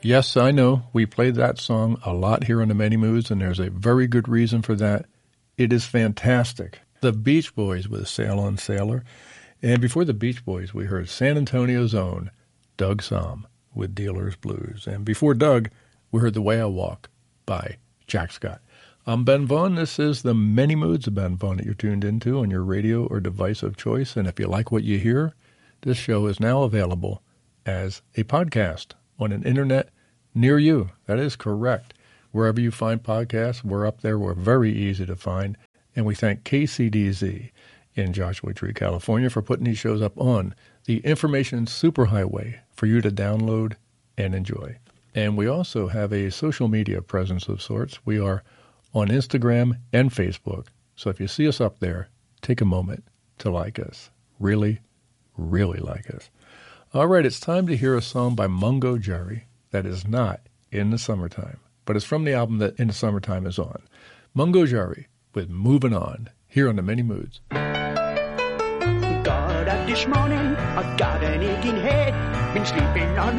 Yes, I know. We played that song a lot here on the Many Moods, and there's a very good reason for that. It is fantastic. The Beach Boys with Sail on Sailor. And before the Beach Boys, we heard San Antonio's own Doug Sahm with Dealer's Blues. And before Doug, we heard The Way I Walk by Jack Scott. I'm Ben Vaughn. This is the Many Moods of Ben Vaughn that you're tuned into on your radio or device of choice. And if you like what you hear, this show is now available as a podcast on an internet near you. That is correct. Wherever you find podcasts, we're up there. We're very easy to find. And we thank KCDZ in Joshua Tree, California, for putting these shows up on the information superhighway for you to download and enjoy. And we also have a social media presence of sorts. We are on Instagram and Facebook. So if you see us up there, take a moment to like us. Really, really like us. All right, it's time to hear a song by Mungo Jerry that is not in the summertime, but it's from the album that In the Summertime is on. Mungo Jerry with Moving On, here on the Many Moods. Got up this morning, I got an aching head, been sleeping on